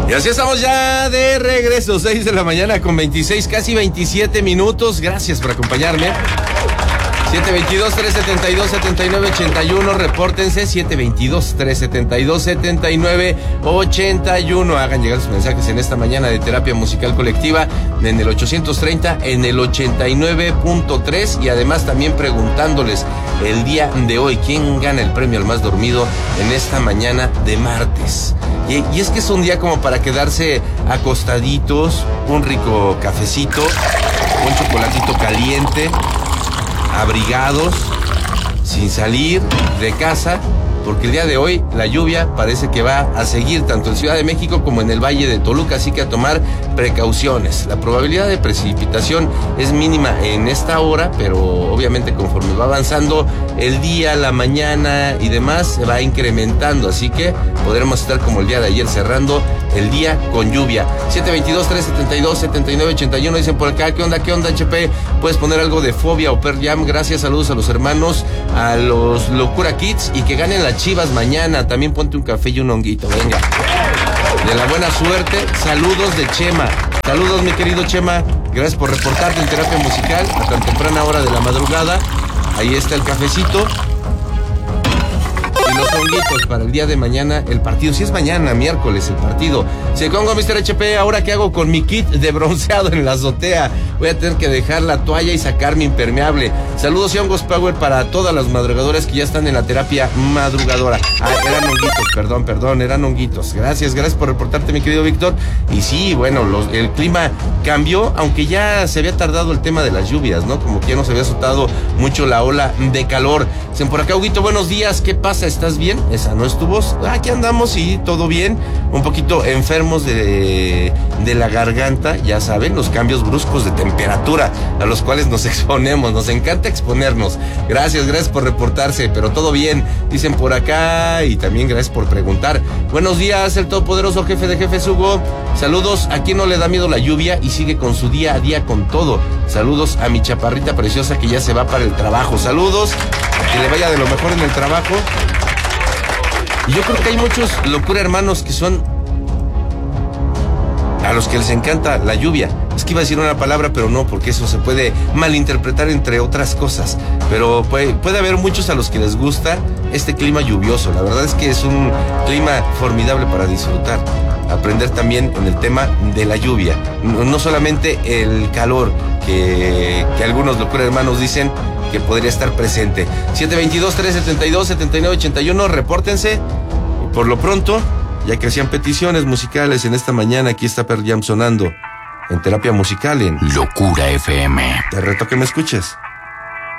Y así estamos ya de regreso, 6 de la mañana con 26, casi 27 minutos. Gracias por acompañarme. 722-372-7981, repórtense, 722-372-7981. Hagan llegar sus mensajes en esta mañana de terapia musical colectiva en el 830, en el 89.3 y además también preguntándoles el día de hoy, ¿quién gana el premio al más dormido en esta mañana de martes? Y es que es un día como para quedarse acostaditos, un rico cafecito, un chocolatito caliente, abrigados, sin salir de casa, porque el día de hoy la lluvia parece que va a seguir tanto en Ciudad de México como en el Valle de Toluca, así que a tomar precauciones. La probabilidad de precipitación es mínima en esta hora, pero obviamente conforme va avanzando el día, la mañana y demás, se va incrementando, así que podremos estar como el día de ayer cerrando el día con lluvia. 722-372-7981, dicen por acá, ¿qué onda, HP? ¿Puedes poner algo de Fobia o Pearl Jam? Gracias, saludos a los hermanos, a los Locura Kids y que ganen las Chivas mañana. También ponte un café y un honguito, venga. De la buena suerte, saludos de Chema. Saludos, mi querido Chema, gracias por reportarte en terapia musical a tan temprana hora de la madrugada. Ahí está el cafecito y los honguitos para el día de mañana, el partido. Si es mañana, miércoles, el partido. Se congo, Mr. HP, ¿ahora qué hago con mi kit de bronceado en la azotea? Voy a tener que dejar la toalla y sacar mi impermeable. Saludos y hongos power para todas las madrugadoras que ya están en la terapia madrugadora. Eran honguitos, perdón, eran honguitos. Gracias por reportarte, mi querido Víctor. Y sí, bueno, el clima cambió, aunque ya se había tardado el tema de las lluvias, ¿no? Como que ya nos había azotado mucho la ola de calor. Dicen por acá, Huguito, buenos días, ¿qué pasa? ¿Estás bien? Esa no es tu voz. Aquí andamos, sí, todo bien. Un poquito enfermos de la garganta, ya saben, los cambios bruscos de temperatura a los cuales nos exponemos. Nos encanta exponernos. Gracias por reportarse, pero todo bien, dicen por acá, y también gracias por preguntar. Buenos días, el todopoderoso jefe de jefes, Hugo. Saludos, ¿a quién no le da miedo la lluvia y sigue con su día a día con todo? Saludos a mi chaparrita preciosa que ya se va para el trabajo. Saludos, que le vaya de lo mejor en el trabajo. Y yo creo que hay muchos locura hermanos que son a los que les encanta la lluvia. Es que iba a decir una palabra, pero no, porque eso se puede malinterpretar entre otras cosas. Pero puede haber muchos a los que les gusta este clima lluvioso. La verdad es que es un clima formidable para disfrutar. Aprender también en el tema de la lluvia. No solamente el calor que algunos locura hermanos dicen que podría estar presente. 722-372-7981, repórtense. Por lo pronto, ya que hacían peticiones musicales en esta mañana, aquí está Pearl Jam sonando en terapia musical en Locura FM. Te reto que me escuches.